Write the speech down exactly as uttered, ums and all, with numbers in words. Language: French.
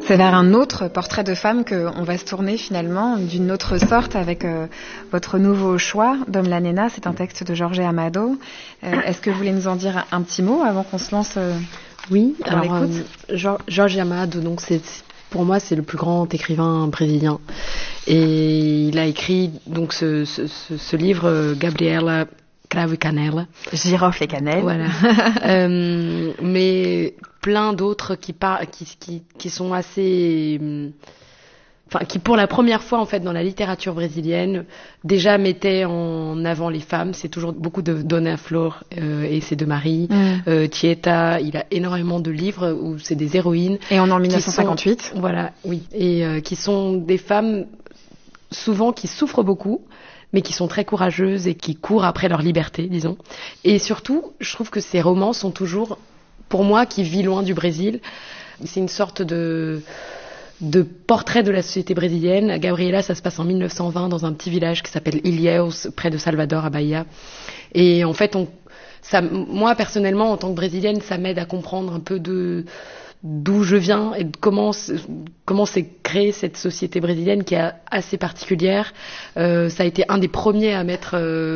C'est vers un autre portrait de femme qu'on va se tourner finalement, d'une autre sorte, avec euh, votre nouveau choix, Dom la Nena. C'est un texte de Jorge Amado. Euh, est-ce que vous voulez nous en dire un petit mot avant qu'on se lance euh, Oui, dans alors l'écoute euh, Jorge Amado, donc c'est, pour moi, c'est le plus grand écrivain brésilien. Et il a écrit donc ce, ce, ce, ce livre, Gabriela Cravo e Canela. Girofle et cannelle. Voilà. euh, mais plein d'autres qui, par, qui, qui, qui sont assez... Enfin, qui pour la première fois en fait dans la littérature brésilienne déjà mettaient en avant les femmes. C'est toujours beaucoup de Dona Flor euh, et ses deux maris. Mm. Euh, Tieta, il a énormément de livres où c'est des héroïnes. Et on est en dix-neuf cent cinquante-huit. Sont, voilà, oui. Et euh, qui sont des femmes souvent qui souffrent beaucoup, mais qui sont très courageuses et qui courent après leur liberté, disons. Et surtout, je trouve que ces romans sont toujours, pour moi qui vis loin du Brésil, c'est une sorte de... de portrait de la société brésilienne. Gabriela, ça se passe en mille neuf cent vingt dans un petit village qui s'appelle Ilhéus, près de Salvador, à Bahia. Et en fait, on, ça, moi, personnellement, en tant que brésilienne, ça m'aide à comprendre un peu de, d'où je viens et de comment, comment s'est créée cette société brésilienne qui est assez particulière. Euh, ça a été un des premiers à mettre... Euh,